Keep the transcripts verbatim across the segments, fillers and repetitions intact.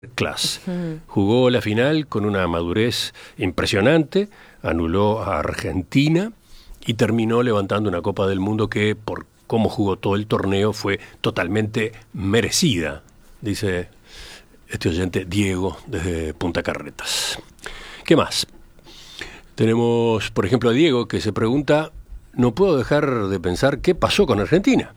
Class. Jugó la final con una madurez impresionante, anuló a Argentina y terminó levantando una Copa del Mundo que, por cómo jugó todo el torneo, fue totalmente merecida, dice este oyente Diego desde Punta Carretas. ¿Qué más? Tenemos, por ejemplo, a Diego que se pregunta: no puedo dejar de pensar qué pasó con Argentina.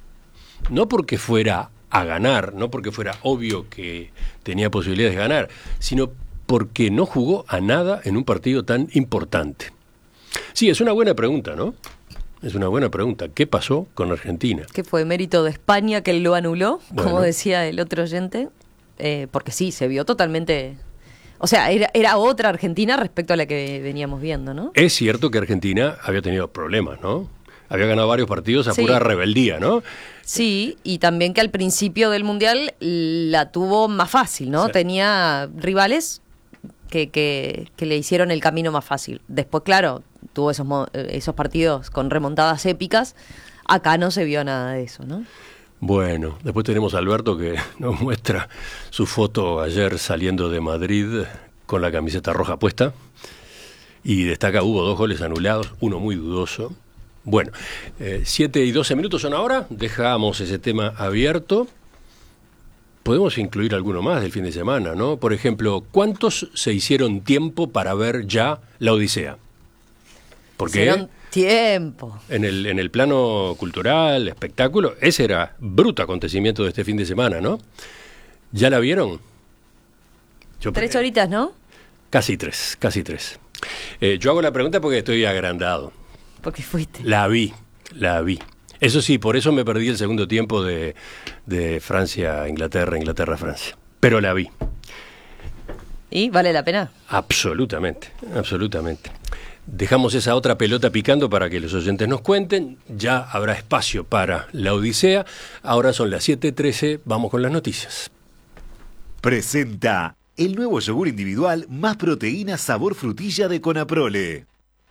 No porque fuera a ganar, no porque fuera obvio que tenía posibilidades de ganar, sino porque no jugó a nada en un partido tan importante. Sí, es una buena pregunta, ¿no? Es una buena pregunta. ¿Qué pasó con Argentina? ¿Qué fue mérito de España que lo anuló? Bueno. Como decía el otro oyente. Eh, porque sí, se vio totalmente... O sea, era, era otra Argentina respecto a la que veníamos viendo, ¿no? Es cierto que Argentina había tenido problemas, ¿no? Había ganado varios partidos a Sí. pura rebeldía, ¿no? Sí, y también que al principio del Mundial la tuvo más fácil, ¿no? Sí. Tenía rivales que, que, que le hicieron el camino más fácil. Después, claro, tuvo esos, mo- esos partidos con remontadas épicas. Acá no se vio nada de eso, ¿no? Bueno, después tenemos a Alberto que nos muestra su foto ayer saliendo de Madrid con la camiseta roja puesta y destaca: hubo dos goles anulados, uno muy dudoso. Bueno, eh, siete y doce minutos son ahora, dejamos ese tema abierto. Podemos incluir alguno más del fin de semana, ¿no? Por ejemplo, ¿cuántos se hicieron tiempo para ver ya La Odisea? Porque Hicieron tiempo. en el, en el plano cultural, espectáculo, ese era bruto acontecimiento de este fin de semana, ¿no? ¿Ya la vieron? Yo, Tres eh, horitas, ¿no? Casi tres, casi tres. Eh, yo hago la pregunta porque estoy agrandado. Porque fuiste. La vi, la vi. Eso sí, por eso me perdí el segundo tiempo de, de Francia-Inglaterra, Inglaterra-Francia. Pero la vi. ¿Y vale la pena? Absolutamente, absolutamente. Dejamos esa otra pelota picando para que los oyentes nos cuenten. Ya habrá espacio para La Odisea. Ahora son las siete trece, vamos con las noticias. Presenta el nuevo yogur individual más proteína sabor frutilla de Conaprole.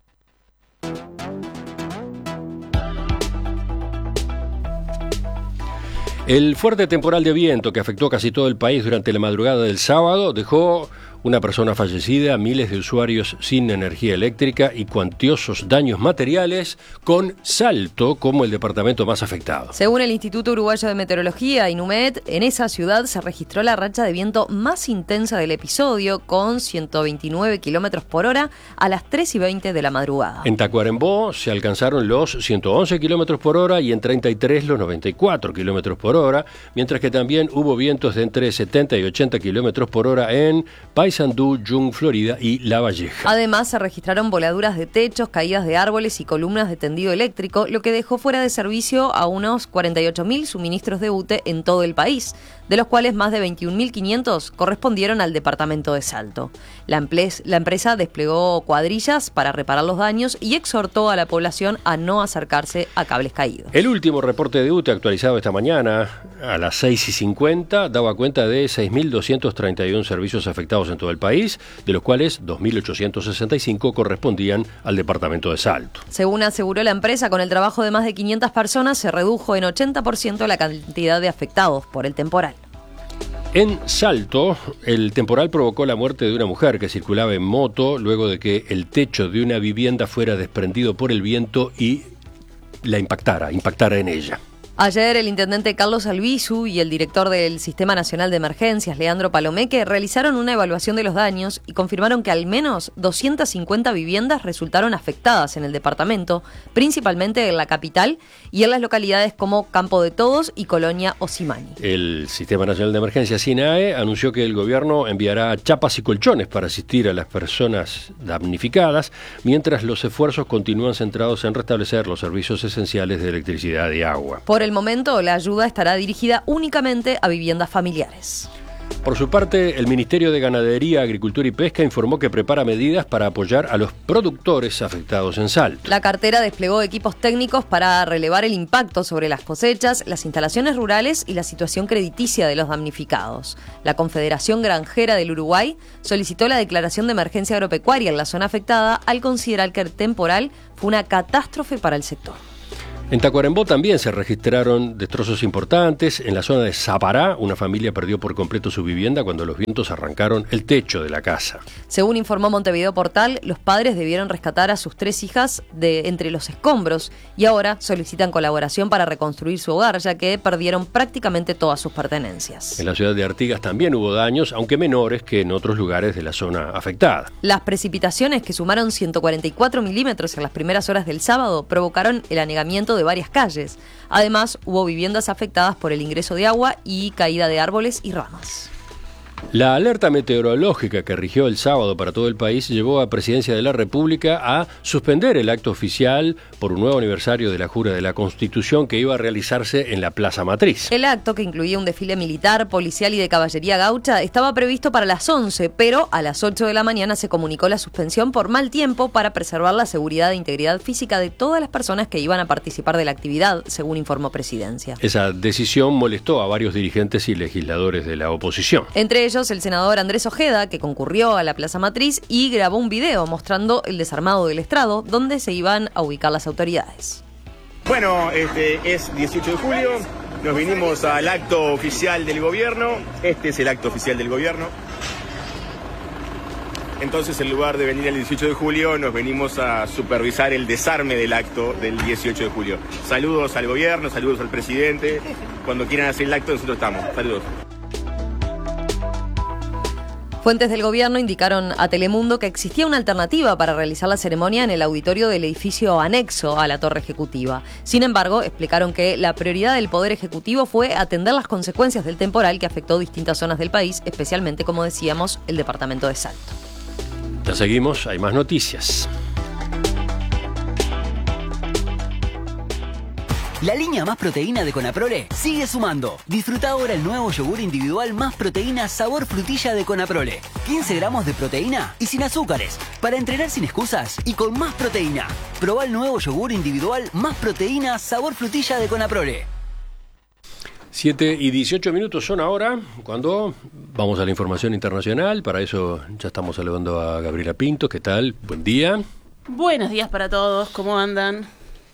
El fuerte temporal de viento que afectó casi todo el país durante la madrugada del sábado dejó una persona fallecida, miles de usuarios sin energía eléctrica y cuantiosos daños materiales, con Salto como el departamento más afectado. Según el Instituto Uruguayo de Meteorología, INUMET, en esa ciudad se registró la racha de viento más intensa del episodio, con ciento veintinueve kilómetros por hora a las tres y veinte de la madrugada. En Tacuarembó se alcanzaron los ciento once kilómetros por hora y en treinta y tres los noventa y cuatro kilómetros por hora, mientras que también hubo vientos de entre setenta y ochenta kilómetros por hora en Paysandú, Jung, Florida y La Valleja. Además, se registraron voladuras de techos, caídas de árboles y columnas de tendido eléctrico, lo que dejó fuera de servicio a unos cuarenta y ocho mil suministros de U T E en todo el país, de los cuales más de veintiún mil quinientos correspondieron al departamento de Salto. La, emples- la empresa desplegó cuadrillas para reparar los daños y exhortó a la población a no acercarse a cables caídos. El último reporte de U T E actualizado esta mañana a las seis y cincuenta daba cuenta de seis mil doscientos treinta y uno servicios afectados en todo el país, de los cuales dos mil ochocientos sesenta y cinco correspondían al departamento de Salto. Según aseguró la empresa, con el trabajo de más de quinientas personas se redujo en ochenta por ciento la cantidad de afectados por el temporal. En Salto, el temporal provocó la muerte de una mujer que circulaba en moto luego de que el techo de una vivienda fuera desprendido por el viento y la impactara, impactara en ella. Ayer el intendente Carlos Albizu y el director del Sistema Nacional de Emergencias, Leandro Palomeque, realizaron una evaluación de los daños y confirmaron que al menos doscientas cincuenta viviendas resultaron afectadas en el departamento, principalmente en la capital y en las localidades como Campo de Todos y Colonia Osimani. El Sistema Nacional de Emergencias, SINAE, anunció que el gobierno enviará chapas y colchones para asistir a las personas damnificadas, mientras los esfuerzos continúan centrados en restablecer los servicios esenciales de electricidad y agua. Por el momento, la ayuda estará dirigida únicamente a viviendas familiares. Por su parte, el Ministerio de Ganadería, Agricultura y Pesca informó que prepara medidas para apoyar a los productores afectados en Salto. La cartera desplegó equipos técnicos para relevar el impacto sobre las cosechas, las instalaciones rurales y la situación crediticia de los damnificados. La Confederación Granjera del Uruguay solicitó la declaración de emergencia agropecuaria en la zona afectada al considerar que el temporal fue una catástrofe para el sector. En Tacuarembó también se registraron destrozos importantes. En la zona de Sapará, una familia perdió por completo su vivienda cuando los vientos arrancaron el techo de la casa. Según informó Montevideo Portal, los padres debieron rescatar a sus tres hijas de entre los escombros y ahora solicitan colaboración para reconstruir su hogar, ya que perdieron prácticamente todas sus pertenencias. En la ciudad de Artigas también hubo daños, aunque menores que en otros lugares de la zona afectada. Las precipitaciones, que sumaron ciento cuarenta y cuatro milímetros en las primeras horas del sábado, provocaron el anegamiento de varias calles. Además, hubo viviendas afectadas por el ingreso de agua y caída de árboles y ramas. La alerta meteorológica que rigió el sábado para todo el país llevó a Presidencia de la República a suspender el acto oficial por un nuevo aniversario de la Jura de la Constitución que iba a realizarse en la Plaza Matriz. El acto, que incluía un desfile militar, policial y de caballería gaucha, estaba previsto para las once, pero a las ocho de la mañana se comunicó la suspensión por mal tiempo para preservar la seguridad e integridad física de todas las personas que iban a participar de la actividad, según informó Presidencia. Esa decisión molestó a varios dirigentes y legisladores de la oposición. Entre ellos, el senador Andrés Ojeda, que concurrió a la Plaza Matriz y grabó un video mostrando el desarmado del estrado, donde se iban a ubicar las autoridades. Bueno, este es dieciocho de julio, nos vinimos al acto oficial del gobierno, este es el acto oficial del gobierno. Entonces, en lugar de venir el dieciocho de julio, nos venimos a supervisar el desarme del acto del dieciocho de julio. Saludos al gobierno, saludos al presidente, cuando quieran hacer el acto nosotros estamos. Saludos. Fuentes del gobierno indicaron a Telemundo que existía una alternativa para realizar la ceremonia en el auditorio del edificio anexo a la Torre Ejecutiva. Sin embargo, explicaron que la prioridad del Poder Ejecutivo fue atender las consecuencias del temporal que afectó distintas zonas del país, especialmente, como decíamos, el departamento de Salto. Ya seguimos, hay más noticias. La línea Más Proteína de Conaprole sigue sumando. Disfruta ahora el nuevo yogur individual Más Proteína sabor frutilla de Conaprole. quince gramos de proteína y sin azúcares. Para entrenar sin excusas y con más proteína. Probá el nuevo yogur individual Más Proteína sabor frutilla de Conaprole. siete y dieciocho minutos son ahora, cuando vamos a la información internacional. Para eso ya estamos saludando a Gabriela Pinto. ¿Qué tal? Buen día. Buenos días para todos. ¿Cómo andan?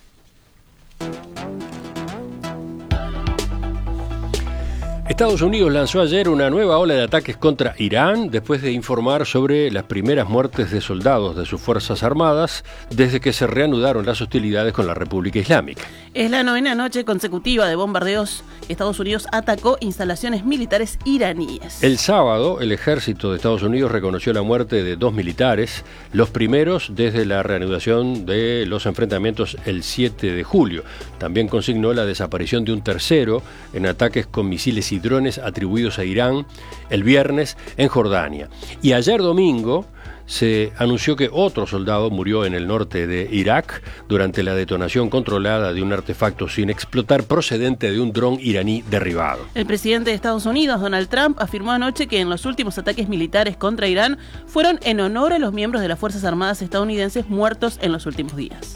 Estados Unidos lanzó ayer una nueva ola de ataques contra Irán después de informar sobre las primeras muertes de soldados de sus Fuerzas Armadas desde que se reanudaron las hostilidades con la República Islámica. Es la novena noche consecutiva de bombardeos. Estados Unidos atacó instalaciones militares iraníes. El sábado, el ejército de Estados Unidos reconoció la muerte de dos militares, los primeros desde la reanudación de los enfrentamientos el siete de julio. También consignó la desaparición de un tercero en ataques con misiles y drones atribuidos a Irán el viernes en Jordania. Y ayer domingo se anunció que otro soldado murió en el norte de Irak durante la detonación controlada de un artefacto sin explotar procedente de un dron iraní derribado. El presidente de Estados Unidos, Donald Trump, afirmó anoche que en los últimos ataques militares contra Irán fueron en honor a los miembros de las Fuerzas Armadas estadounidenses muertos en los últimos días.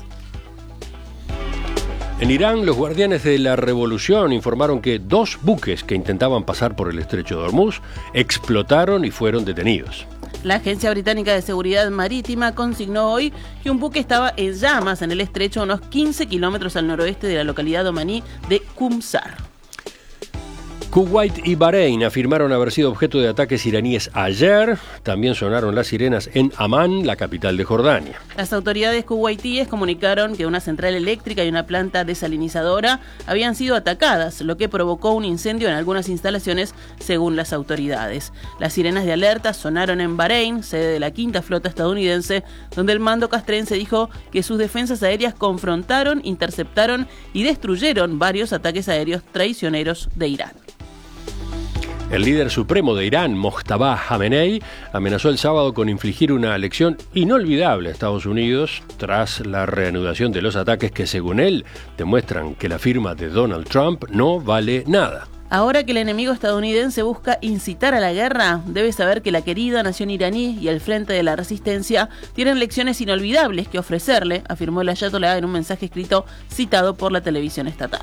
En Irán, los guardianes de la revolución informaron que dos buques que intentaban pasar por el estrecho de Hormuz explotaron y fueron detenidos. La Agencia Británica de Seguridad Marítima consignó hoy que un buque estaba en llamas en el estrecho a unos quince kilómetros al noroeste de la localidad omaní de Qumsar. Kuwait y Bahrein afirmaron haber sido objeto de ataques iraníes ayer. También sonaron las sirenas en Amán, la capital de Jordania. Las autoridades kuwaitíes comunicaron que una central eléctrica y una planta desalinizadora habían sido atacadas, lo que provocó un incendio en algunas instalaciones, según las autoridades. Las sirenas de alerta sonaron en Bahrein, sede de la quinta flota estadounidense, donde el mando castrense dijo que sus defensas aéreas confrontaron, interceptaron y destruyeron varios ataques aéreos traicioneros de Irán. El líder supremo de Irán, Mojtaba Khamenei, amenazó el sábado con infligir una lección inolvidable a Estados Unidos tras la reanudación de los ataques que, según él, demuestran que la firma de Donald Trump no vale nada. Ahora que el enemigo estadounidense busca incitar a la guerra, debe saber que la querida nación iraní y el Frente de la Resistencia tienen lecciones inolvidables que ofrecerle, afirmó el ayatolá en un mensaje escrito citado por la televisión estatal.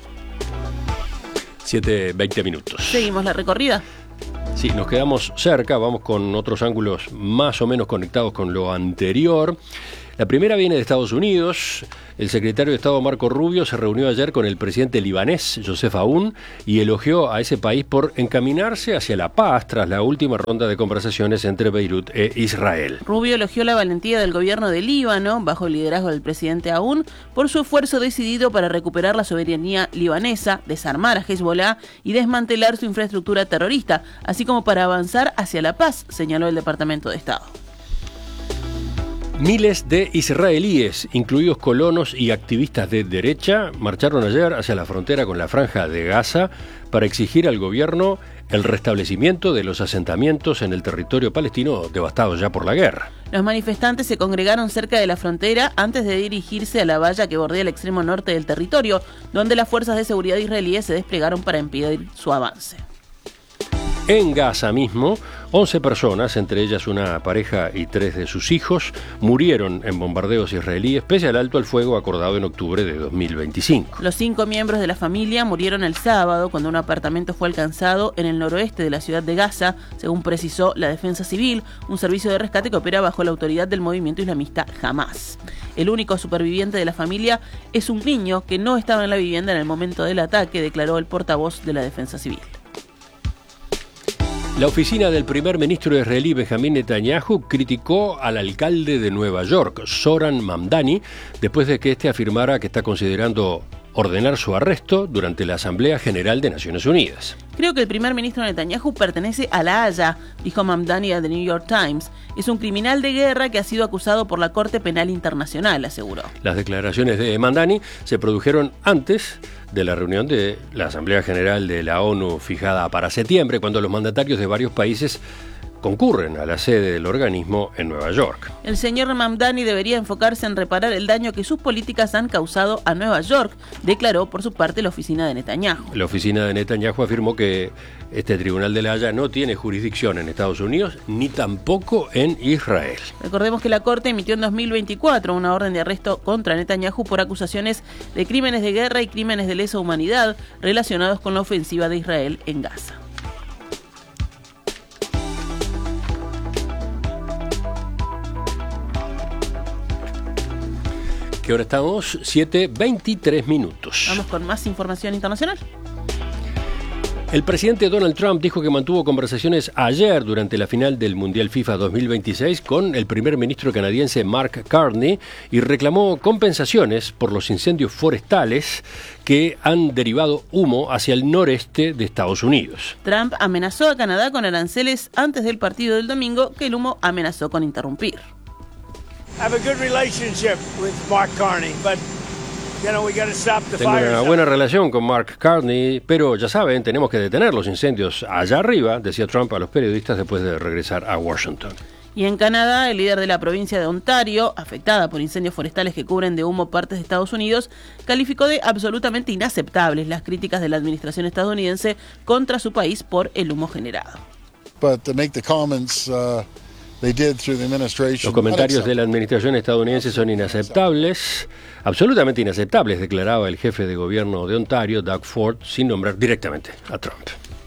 siete veinte minutos. Seguimos la recorrida. Sí, nos quedamos cerca, vamos con otros ángulos más o menos conectados con lo anterior. La primera viene de Estados Unidos. El secretario de Estado Marco Rubio se reunió ayer con el presidente libanés, Joseph Aoun, y elogió a ese país por encaminarse hacia la paz tras la última ronda de conversaciones entre Beirut e Israel. Rubio elogió la valentía del gobierno de Líbano, bajo el liderazgo del presidente Aoun, por su esfuerzo decidido para recuperar la soberanía libanesa, desarmar a Hezbollah y desmantelar su infraestructura terrorista, así como para avanzar hacia la paz, señaló el Departamento de Estado. Miles de israelíes, incluidos colonos y activistas de derecha, marcharon ayer hacia la frontera con la Franja de Gaza para exigir al gobierno el restablecimiento de los asentamientos en el territorio palestino devastado ya por la guerra. Los manifestantes se congregaron cerca de la frontera antes de dirigirse a la valla que bordea el extremo norte del territorio, donde las fuerzas de seguridad israelíes se desplegaron para impedir su avance. En Gaza mismo, once personas, entre ellas una pareja y tres de sus hijos, murieron en bombardeos israelíes pese al alto al fuego acordado en octubre de dos mil veinticinco. Los cinco miembros de la familia murieron el sábado cuando un apartamento fue alcanzado en el noroeste de la ciudad de Gaza, según precisó la Defensa Civil, un servicio de rescate que opera bajo la autoridad del movimiento islamista Hamas. El único superviviente de la familia es un niño que no estaba en la vivienda en el momento del ataque, declaró el portavoz de la Defensa Civil. La oficina del primer ministro israelí Benjamín Netanyahu criticó al alcalde de Nueva York, Zohran Mamdani, después de que éste afirmara que está considerando ordenar su arresto durante la Asamblea General de Naciones Unidas. Creo que el primer ministro Netanyahu pertenece a la Haya, dijo Mamdani a The New York Times. Es un criminal de guerra que ha sido acusado por la Corte Penal Internacional, aseguró. Las declaraciones de Mamdani se produjeron antes de la reunión de la Asamblea General de la ONU fijada para septiembre, cuando los mandatarios de varios países concurren a la sede del organismo en Nueva York. El señor Mamdani debería enfocarse en reparar el daño que sus políticas han causado a Nueva York, declaró por su parte la oficina de Netanyahu. La oficina de Netanyahu afirmó que este tribunal de la Haya no tiene jurisdicción en Estados Unidos ni tampoco en Israel. Recordemos que la Corte emitió en dos mil veinticuatro una orden de arresto contra Netanyahu por acusaciones de crímenes de guerra y crímenes de lesa humanidad relacionados con la ofensiva de Israel en Gaza. ¿Qué hora estamos? siete veintitrés minutos. Vamos con más información internacional. El presidente Donald Trump dijo que mantuvo conversaciones ayer durante la final del Mundial FIFA dos mil veintiséis con el primer ministro canadiense Mark Carney y reclamó compensaciones por los incendios forestales que han derivado humo hacia el noreste de Estados Unidos. Trump amenazó a Canadá con aranceles antes del partido del domingo, que el humo amenazó con interrumpir. Have a good relationship with Mark Carney, but you know we got to stop the Tengo fires. una buena relación con Mark Carney, pero ya saben, tenemos que detener los incendios allá arriba, decía Trump a los periodistas después de regresar a Washington. Y en Canadá, el líder de la provincia de Ontario, afectada por incendios forestales que cubren de humo partes de Estados Unidos, calificó de absolutamente inaceptables las críticas de la administración estadounidense contra su país por el humo generado. But to make the comments, uh... Los comentarios de la administración estadounidense son inaceptables, absolutamente inaceptables, declaraba el jefe de gobierno de Ontario, Doug Ford, sin nombrar directamente a Trump.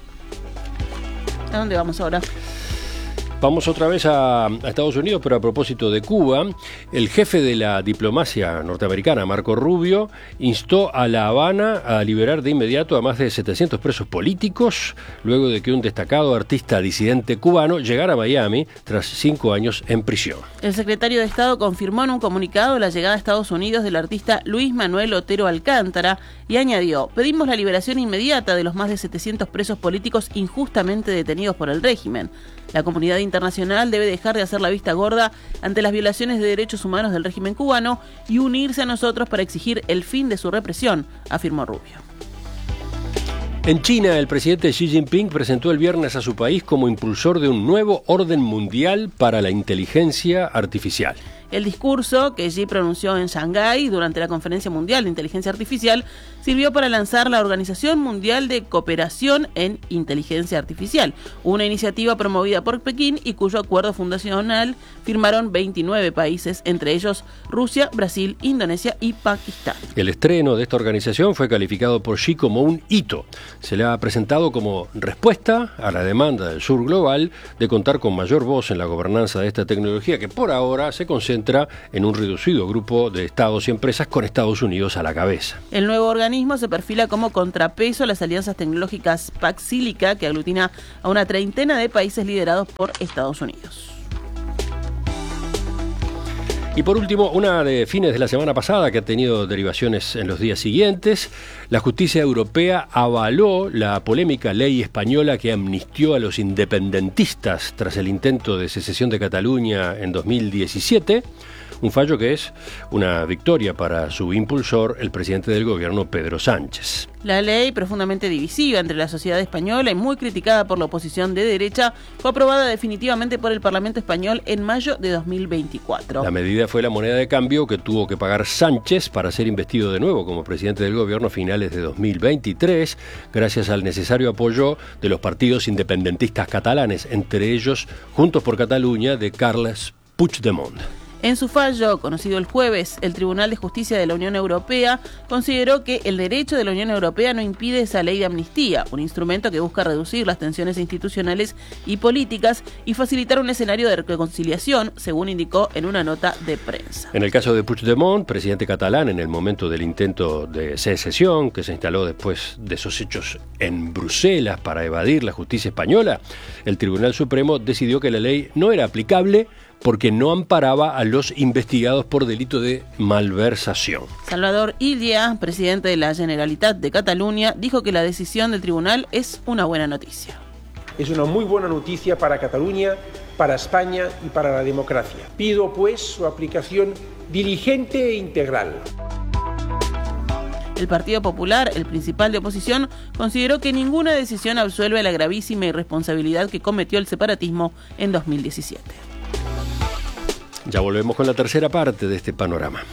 ¿A dónde vamos ahora? Vamos otra vez a, a Estados Unidos, pero a propósito de Cuba, el jefe de la diplomacia norteamericana, Marco Rubio, instó a La Habana a liberar de inmediato a más de setecientos presos políticos, luego de que un destacado artista disidente cubano llegara a Miami tras cinco años en prisión. El secretario de Estado confirmó en un comunicado la llegada a Estados Unidos del artista Luis Manuel Otero Alcántara y añadió: pedimos la liberación inmediata de los más de setecientos presos políticos injustamente detenidos por el régimen. La comunidad internacional debe dejar de hacer la vista gorda ante las violaciones de derechos humanos del régimen cubano y unirse a nosotros para exigir el fin de su represión, afirmó Rubio. En China, el presidente Xi Jinping presentó el viernes a su país como impulsor de un nuevo orden mundial para la inteligencia artificial. El discurso que Xi pronunció en Shanghái durante la Conferencia Mundial de Inteligencia Artificial sirvió para lanzar la Organización Mundial de Cooperación en Inteligencia Artificial, una iniciativa promovida por Pekín y cuyo acuerdo fundacional firmaron veintinueve países, entre ellos Rusia, Brasil, Indonesia y Pakistán. El estreno de esta organización fue calificado por Xi como un hito. Se le ha presentado como respuesta a la demanda del sur global de contar con mayor voz en la gobernanza de esta tecnología que por ahora se concentra concentra en un reducido grupo de estados y empresas con Estados Unidos a la cabeza. El nuevo organismo se perfila como contrapeso a las alianzas tecnológicas Pax-Sílica, que aglutina a una treintena de países liderados por Estados Unidos. Y por último, una de fines de la semana pasada que ha tenido derivaciones en los días siguientes, la justicia europea avaló la polémica ley española que amnistió a los independentistas tras el intento de secesión de Cataluña en dos mil diecisiete, un fallo que es una victoria para su impulsor, el presidente del gobierno, Pedro Sánchez. La ley, profundamente divisiva entre la sociedad española y muy criticada por la oposición de derecha, fue aprobada definitivamente por el Parlamento español en mayo de dos mil veinticuatro. La medida fue la moneda de cambio que tuvo que pagar Sánchez para ser investido de nuevo como presidente del gobierno a finales de dos mil veintitrés, gracias al necesario apoyo de los partidos independentistas catalanes, entre ellos Juntos por Cataluña de Carles Puigdemont. En su fallo, conocido el jueves, el Tribunal de Justicia de la Unión Europea consideró que el derecho de la Unión Europea no impide esa ley de amnistía, un instrumento que busca reducir las tensiones institucionales y políticas y facilitar un escenario de reconciliación, según indicó en una nota de prensa. En el caso de Puigdemont, presidente catalán en el momento del intento de secesión, que se instaló después de esos hechos en Bruselas para evadir la justicia española, el Tribunal Supremo decidió que la ley no era aplicable porque no amparaba a los investigados por delito de malversación. Salvador Illa, presidente de la Generalitat de Cataluña, dijo que la decisión del tribunal es una buena noticia. Es una muy buena noticia para Cataluña, para España y para la democracia. Pido, pues, su aplicación diligente e integral. El Partido Popular, el principal de oposición, consideró que ninguna decisión absuelve la gravísima irresponsabilidad que cometió el separatismo en dos mil diecisiete. Ya volvemos con la tercera parte de este panorama.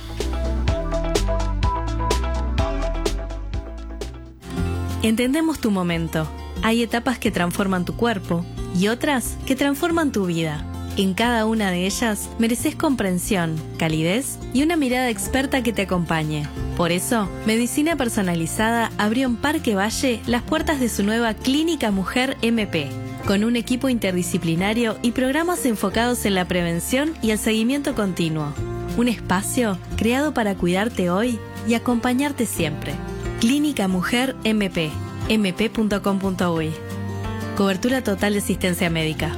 Entendemos tu momento. Hay etapas que transforman tu cuerpo y otras que transforman tu vida. En cada una de ellas mereces comprensión, calidez y una mirada experta que te acompañe. Por eso, Medicina Personalizada abrió en Parque Valle las puertas de su nueva Clínica Mujer M P, con un equipo interdisciplinario y programas enfocados en la prevención y el seguimiento continuo. Un espacio creado para cuidarte hoy y acompañarte siempre. Clínica Mujer M P, m p punto com punto u y. Cobertura total de asistencia médica.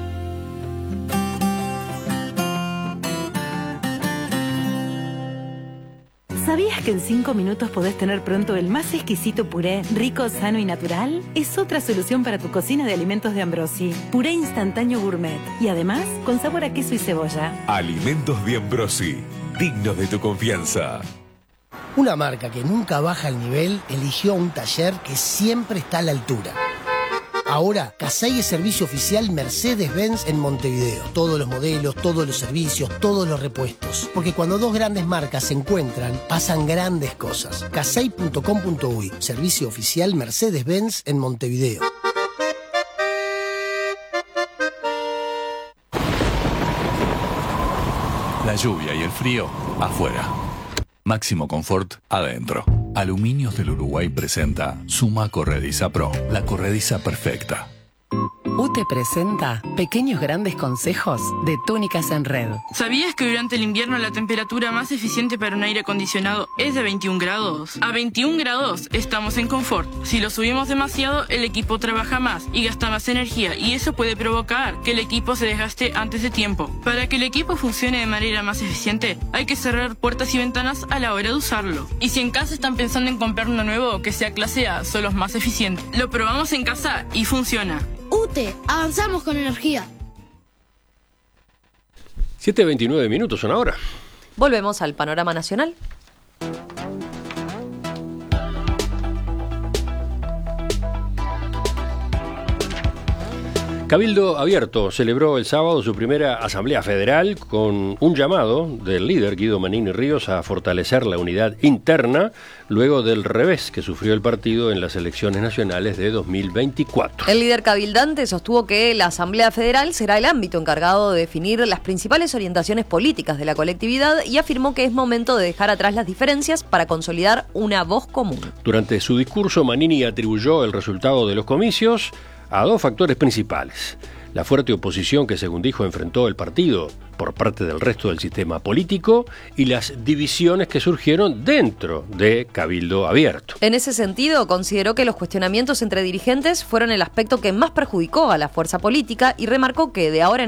¿Sabías que en cinco minutos podés tener pronto el más exquisito puré, rico, sano y natural? Es otra solución para tu cocina de alimentos de Ambrosi. Puré instantáneo gourmet. Y además, con sabor a queso y cebolla. Alimentos de Ambrosi. Dignos de tu confianza. Una marca que nunca baja el nivel eligió un taller que siempre está a la altura. Ahora, Casey es servicio oficial Mercedes-Benz en Montevideo. Todos los modelos, todos los servicios, todos los repuestos. Porque cuando dos grandes marcas se encuentran, pasan grandes cosas. casey punto com punto u y, servicio oficial Mercedes-Benz en Montevideo. La lluvia y el frío, afuera. Máximo confort, adentro. Aluminios del Uruguay presenta Suma Corrediza Pro, la corrediza perfecta. U T E presenta Pequeños Grandes Consejos de Túnicas en Red. ¿Sabías que durante el invierno la temperatura más eficiente para un aire acondicionado es de veintiún grados? A veintiún grados estamos en confort. Si lo subimos demasiado, el equipo trabaja más y gasta más energía, y eso puede provocar que el equipo se desgaste antes de tiempo. Para que el equipo funcione de manera más eficiente, hay que cerrar puertas y ventanas a la hora de usarlo. Y si en casa están pensando en comprar uno nuevo que sea clase A, son los más eficientes. Lo probamos en casa y funciona. U T E, avanzamos con energía. siete veintinueve minutos son ahora. Volvemos al panorama nacional. Cabildo Abierto celebró el sábado su primera Asamblea Federal con un llamado del líder Guido Manini Ríos a fortalecer la unidad interna luego del revés que sufrió el partido en las elecciones nacionales de dos mil veinticuatro. El líder cabildante sostuvo que la Asamblea Federal será el ámbito encargado de definir las principales orientaciones políticas de la colectividad y afirmó que es momento de dejar atrás las diferencias para consolidar una voz común. Durante su discurso, Manini atribuyó el resultado de los comicios a dos factores principales: la fuerte oposición que, según dijo, enfrentó el partido por parte del resto del sistema político y las divisiones que surgieron dentro de Cabildo Abierto. En ese sentido, consideró que los cuestionamientos entre dirigentes fueron el aspecto que más perjudicó a la fuerza política y remarcó que de ahora en